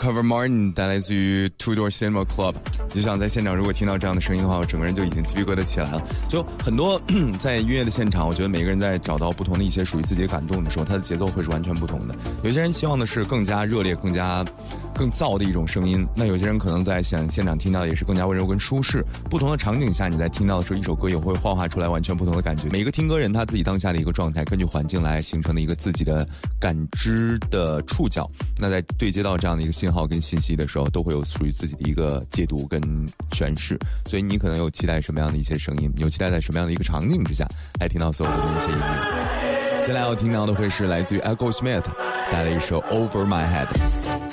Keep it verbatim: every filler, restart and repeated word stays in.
Cover Martin 带来自于 Two Door Cinema Club， 就想在现场如果听到这样的声音的话，我整个人就已经鸡皮疙瘩起来了。就很多在音乐的现场，我觉得每个人在找到不同的一些属于自己的感动的时候，它的节奏会是完全不同的。有些人希望的是更加热烈、更加更燥的一种声音，那有些人可能在想现场听到的也是更加温柔跟舒适。不同的场景下，你在听到的时候，一首歌也会幻化出来完全不同的感觉。每一个听歌人他自己当下的一个状态，根据环境来形成的一个自己的感知的触角。那在对接到这样的一个信号跟信息的时候，都会有属于自己的一个解读跟诠释。所以你可能有期待什么样的一些声音，有期待在什么样的一个场景之下来听到所有的那些音乐。接下来要听到的会是来自于 Echo Smith 带来一首 Over My Head。